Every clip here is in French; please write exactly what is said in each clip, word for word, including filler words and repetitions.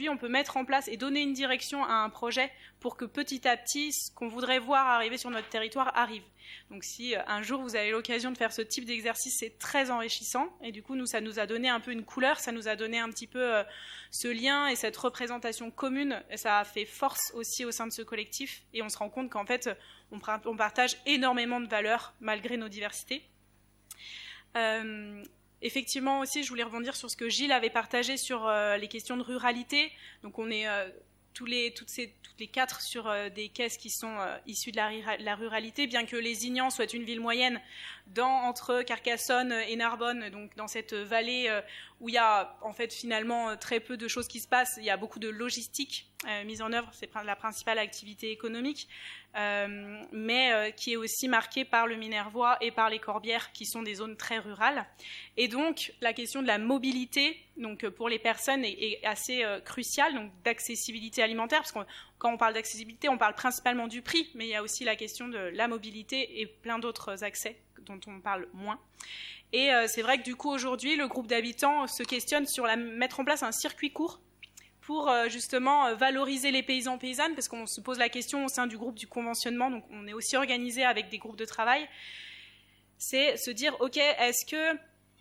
aujourd'hui, on peut mettre en place et donner une direction à un projet pour que petit à petit, ce qu'on voudrait voir arriver sur notre territoire arrive. Donc si un jour vous avez l'occasion de faire ce type d'exercice, c'est très enrichissant. Et du coup, nous, ça nous a donné un peu une couleur, ça nous a donné un petit peu euh, ce lien et cette représentation commune. Et ça a fait force aussi au sein de ce collectif. Et on se rend compte qu'en fait, on, on partage énormément de valeurs malgré nos diversités. Euh, Effectivement aussi, je voulais rebondir sur ce que Gilles avait partagé sur euh, les questions de ruralité. Donc on est euh, tous les, toutes, ces, toutes les quatre sur euh, des caisses qui sont euh, issues de la, la ruralité, bien que Lézignan soit une ville moyenne dans, entre Carcassonne et Narbonne, donc dans cette vallée euh, où il y a en fait finalement très peu de choses qui se passent. Il y a beaucoup de logistique euh, mise en œuvre, c'est la principale activité économique, euh, mais euh, qui est aussi marquée par le Minervois et par les Corbières, qui sont des zones très rurales. Et donc la question de la mobilité, donc pour les personnes, est, est assez euh, cruciale, donc d'accessibilité alimentaire, parce que quand on parle d'accessibilité, on parle principalement du prix, mais il y a aussi la question de la mobilité et plein d'autres accès dont on parle moins. Et euh, c'est vrai que du coup aujourd'hui, le groupe d'habitants se questionne sur la, mettre en place un circuit court pour euh, justement euh, valoriser les paysans paysannes, parce qu'on se pose la question au sein du groupe du conventionnement, donc on est aussi organisé avec des groupes de travail, c'est se dire, ok, est-ce que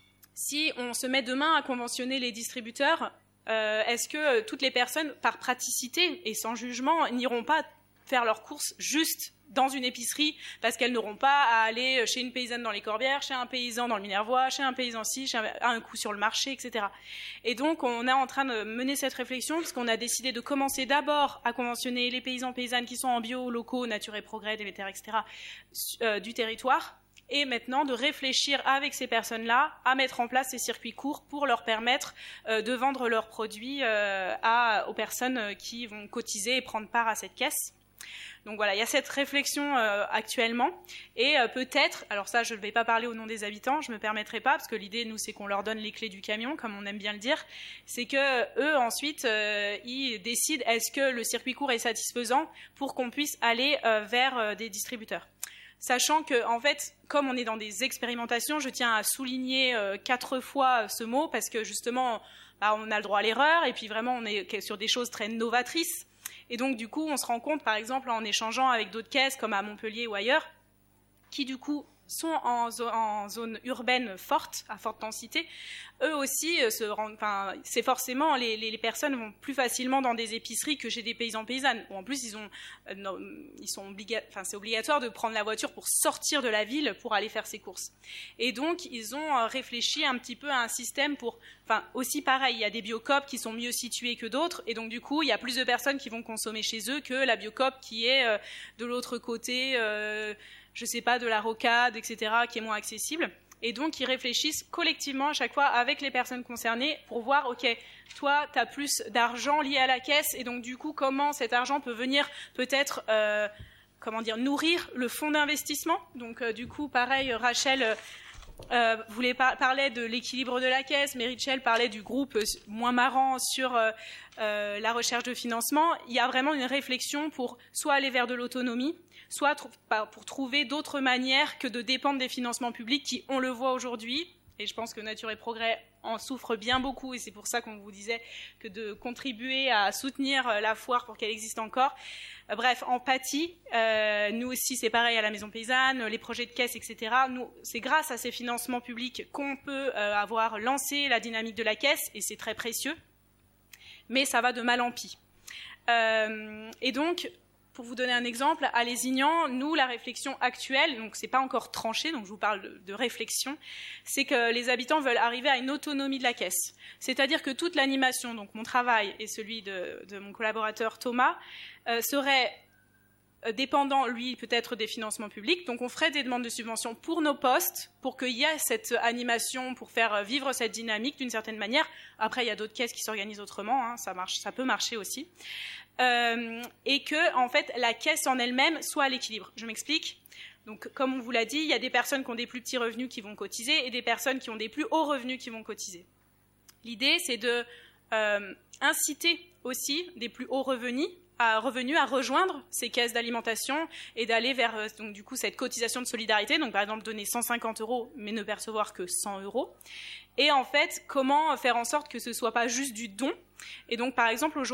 si on se met demain à conventionner les distributeurs, euh, est-ce que euh, toutes les personnes, par praticité et sans jugement, n'iront pas faire leurs courses juste dans une épicerie, parce qu'elles n'auront pas à aller chez une paysanne dans les Corbières, chez un paysan dans le Minervois, chez un paysan-ci, chez un, à un coup sur le marché, et cetera. Et donc, on est en train de mener cette réflexion, parce qu'on a décidé de commencer d'abord à conventionner les paysans paysannes qui sont en bio, locaux, nature et progrès, Déméter, et cetera, euh, du territoire, et maintenant de réfléchir avec ces personnes-là à mettre en place ces circuits courts pour leur permettre euh, de vendre leurs produits euh, à, aux personnes qui vont cotiser et prendre part à cette caisse. Donc voilà, il y a cette réflexion euh, actuellement, et euh, peut-être, alors ça je ne vais pas parler au nom des habitants, je ne me permettrai pas, parce que l'idée nous c'est qu'on leur donne les clés du camion, comme on aime bien le dire, c'est que eux ensuite euh, ils décident est-ce que le circuit court est satisfaisant pour qu'on puisse aller euh, vers euh, des distributeurs. Sachant que, en fait, comme on est dans des expérimentations, je tiens à souligner euh, quatre fois ce mot, parce que justement, bah, on a le droit à l'erreur, et puis vraiment on est sur des choses très novatrices. Et donc, du coup, on se rend compte, par exemple, en échangeant avec d'autres caisses, comme à Montpellier ou ailleurs, qui, du coup, sont en, zo- en zone urbaine forte, à forte densité, eux aussi, euh, se rendent, enfin, c'est forcément, les, les, les personnes vont plus facilement dans des épiceries que chez des paysans paysannes. Ou en plus, ils ont, euh, non, ils sont obliga- enfin, c'est obligatoire de prendre la voiture pour sortir de la ville pour aller faire ses courses. Et donc, ils ont euh, réfléchi un petit peu à un système pour, enfin, aussi pareil, il y a des biocoop qui sont mieux situés que d'autres, et donc du coup, il y a plus de personnes qui vont consommer chez eux que la biocoop qui est euh, de l'autre côté, euh, je sais pas, de la rocade, et cetera, qui est moins accessible. Et donc, ils réfléchissent collectivement à chaque fois avec les personnes concernées pour voir, ok, toi, tu as plus d'argent lié à la caisse, et donc du coup, comment cet argent peut venir peut-être, euh, comment dire, nourrir le fonds d'investissement. Donc, euh, du coup, pareil, Rachel euh, voulait par- parlait de l'équilibre de la caisse, mais Richel parlait du groupe euh, moins marrant sur euh, euh, la recherche de financement. Il y a vraiment une réflexion pour soit aller vers de l'autonomie, soit tr- pour trouver d'autres manières que de dépendre des financements publics qui, on le voit aujourd'hui, et je pense que Nature et Progrès en souffre bien beaucoup, et c'est pour ça qu'on vous disait que de contribuer à soutenir la foire pour qu'elle existe encore. Euh, bref, en pâtit. Euh, nous aussi, c'est pareil à la Maison Paysanne, les projets de caisse, et cetera. Nous, c'est grâce à ces financements publics qu'on peut euh, avoir lancé la dynamique de la caisse, et c'est très précieux. Mais ça va de mal en pis. Euh, et donc, pour vous donner un exemple, à Lézignan, nous, la réflexion actuelle, donc c'est pas encore tranché, donc je vous parle de, de réflexion, c'est que les habitants veulent arriver à une autonomie de la caisse. C'est-à-dire que toute l'animation, donc mon travail et celui de, de mon collaborateur Thomas, euh, serait dépendant, lui, peut-être des financements publics. Donc on ferait des demandes de subventions pour nos postes, pour qu'il y ait cette animation, pour faire vivre cette dynamique d'une certaine manière. Après, il y a d'autres caisses qui s'organisent autrement, hein, ça marche, ça peut marcher aussi. Euh, et que, en fait, la caisse en elle-même soit à l'équilibre. Je m'explique. Donc, comme on vous l'a dit, il y a des personnes qui ont des plus petits revenus qui vont cotiser et des personnes qui ont des plus hauts revenus qui vont cotiser. L'idée, c'est de euh, inciter aussi des plus hauts revenus à revenus à rejoindre ces caisses d'alimentation et d'aller vers donc du coup cette cotisation de solidarité, donc par exemple donner cent cinquante euros mais ne percevoir que cent euros. Et en fait, comment faire en sorte que ce soit pas juste du don. Et donc par exemple aujourd'hui